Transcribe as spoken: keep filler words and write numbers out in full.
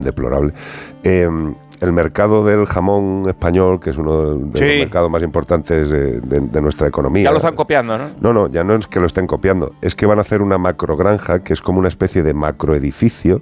deplorable. Eh, el mercado del jamón español, que es uno de sí. los mercados más importantes de, de, de nuestra economía. Ya lo están copiando, ¿no? No, no, ya no es que lo estén copiando, es que van a hacer una macrogranja, que es como una especie de macroedificio,